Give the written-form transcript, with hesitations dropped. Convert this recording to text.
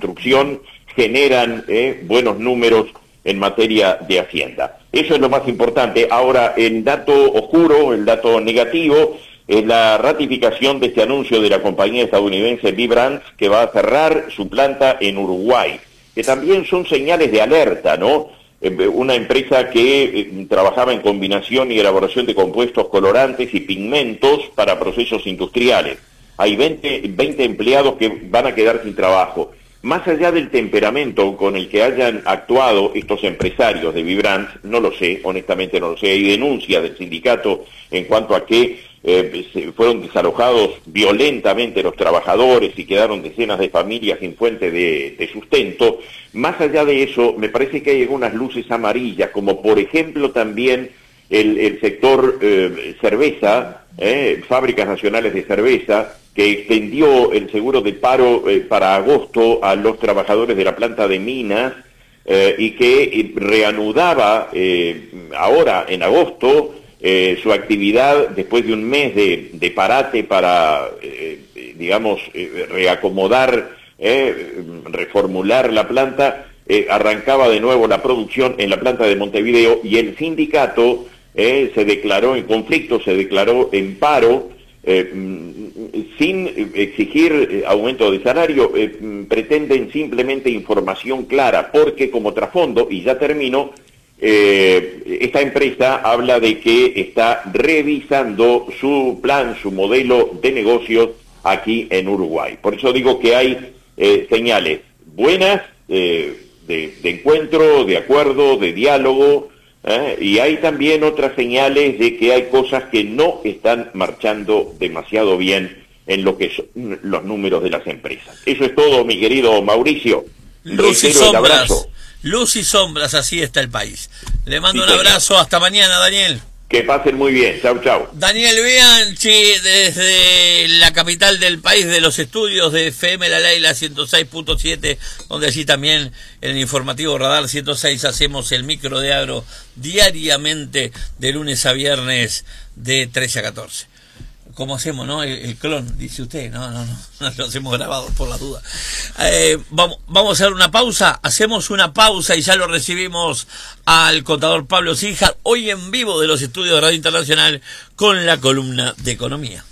construcción generan buenos números en materia de Hacienda. Eso es lo más importante. Ahora, el dato oscuro, el dato negativo, es la ratificación de este anuncio de la compañía estadounidense B-Brands, que va a cerrar su planta en Uruguay, que también son señales de alerta, ¿no? Una empresa que trabajaba en combinación y elaboración de compuestos colorantes y pigmentos para procesos industriales. Hay 20 empleados que van a quedar sin trabajo. Más allá del temperamento con el que hayan actuado estos empresarios de B-Brands, no lo sé, honestamente no lo sé. Hay denuncia del sindicato en cuanto a que fueron desalojados violentamente los trabajadores y quedaron decenas de familias sin fuente de sustento. Más allá de eso, me parece que hay algunas luces amarillas, como por ejemplo también el sector cerveza, fábricas nacionales de cerveza, que extendió el seguro de paro para agosto a los trabajadores de la planta de Minas y que reanudaba ahora en agosto su actividad después de un mes de parate para, reacomodar, reformular la planta. Arrancaba de nuevo la producción en la planta de Montevideo y el sindicato se declaró en conflicto, se declaró en paro, sin exigir aumento de salario. Pretenden simplemente información clara, porque como trasfondo, y ya termino, esta empresa habla de que está revisando su plan, su modelo de negocios aquí en Uruguay. Por eso digo que hay señales buenas de encuentro, de acuerdo, de diálogo, y hay también otras señales de que hay cosas que no están marchando demasiado bien en lo que son los números de las empresas. Eso es todo, mi querido Mauricio. Luz y sombras. Luz y sombras, así está el país. Le mando un abrazo, hasta mañana, Daniel. Que pasen muy bien, chau, chau. Daniel Bianchi, desde la capital del país, de los estudios de FM La Leila 106.7, donde allí también en el informativo Radar 106 hacemos el micro de agro diariamente de lunes a viernes de 13 a 14. ¿Cómo hacemos, no? El clon, dice usted. No lo hacemos grabado por la duda. Vamos a hacer una pausa. Hacemos una pausa y ya lo recibimos al contador Pablo Síjar, hoy en vivo de los estudios de Radio Internacional con la columna de economía.